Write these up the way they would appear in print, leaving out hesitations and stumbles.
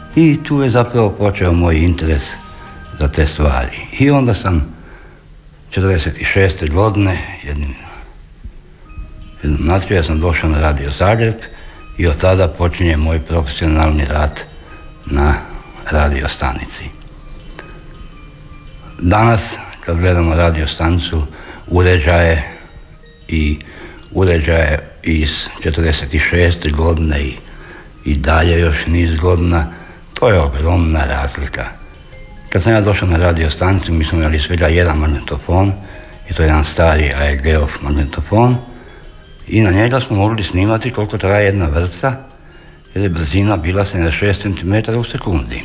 I tu je zapravo počeo moj interes za te stvari. I onda sam 1946. godine jednom natkriju sam došao na Radio Zagreb i od tada počinje moj profesionalni rad na radio stanici. Danas, kad gledamo radio stanicu, uređaje iz 46. godine i dalje još niz godina, to je ogromna razlika. Kad sam ja došao na radio stanicu, mi smo imali svega jedan magnetofon, i to je jedan stari AEG-ov magnetofon, i na njega smo mogli snimati koliko traje jedna vrpca, jer je brzina bila 76 cm u sekundi.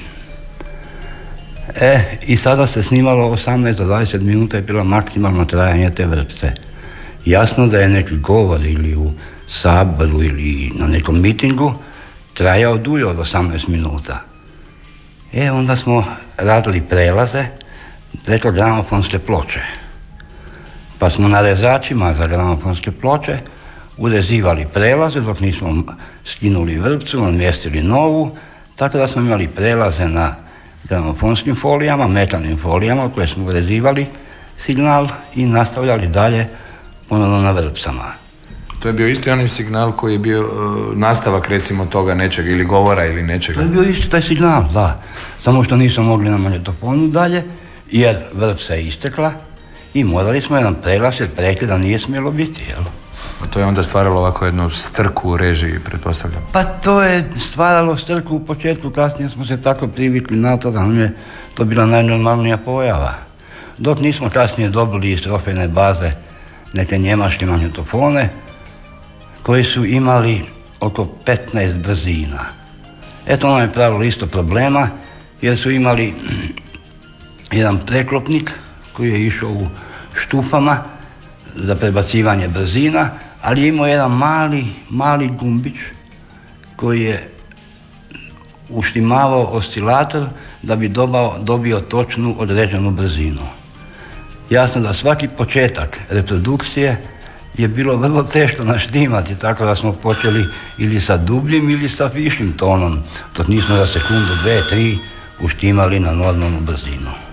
I sada se snimalo 18 do 20 minuta je bilo maksimalno trajanje te vrpce. Jasno da je neki govor ili u saboru ili na nekom mitingu trajao dulje od 18 minuta. Onda smo radili prelaze preko gramofonske ploče. Pa smo na rezačima za gramofonske ploče urezivali prelaze dok nismo skinuli vrpcu, namjestili novu, tako da smo imali prelaze na gramofonskim folijama, metalnim folijama koje smo urezivali signal i nastavljali dalje ponovno na vrpcama. To je bio isti onaj signal koji je bio nastavak recimo toga nečega ili govora ili nečega? To je bio isti taj signal, da. Samo što nismo mogli na magnetofonu dalje jer vrpca je istekla i morali smo jedan prelaz jer prekida nije smjelo biti, jel? A to je onda stvaralo ovako jednu strku u režiji, pretpostavljam? Pa to je stvaralo strku u početku, kasnije smo se tako privikli na to da nam je to bila najnormalnija pojava. Dok nismo kasnije dobili iz trofejne baze neke njemačke magnetofone koji su imali oko 15 brzina. Eto, ono je pravilo isto problema jer su imali jedan preklopnik koji je išao u štufama za prebacivanje brzina, ali je imao jedan mali gumbić koji je uštimavao oscilator da bi dobio točnu određenu brzinu. Jasno da svaki početak reprodukcije je bilo vrlo teško naštimati, tako da smo počeli ili sa dubljim ili sa višim tonom, dok nismo za sekundu, 2, 3 uštimali na normalnu brzinu.